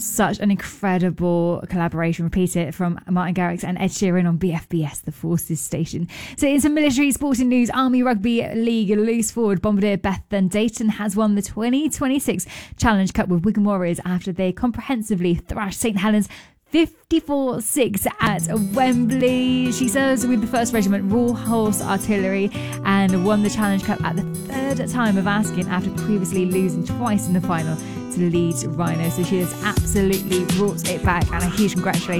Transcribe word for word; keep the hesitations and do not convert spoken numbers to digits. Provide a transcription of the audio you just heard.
such an incredible collaboration. Repeat it from Martin Garrix and Ed Sheeran on B F B S, the Forces station. So in some military sporting news, Army Rugby League loose forward Bombardier Bethan Dayton has won the twenty twenty-six Challenge Cup with Wigan Warriors after they comprehensively thrashed St Helens fifty-four six at Wembley. She serves with the first Regiment Royal Horse Artillery and won the Challenge Cup at the third time of asking after previously losing twice in the final to Leeds Rhino. So she has absolutely brought it back, and a huge congratulations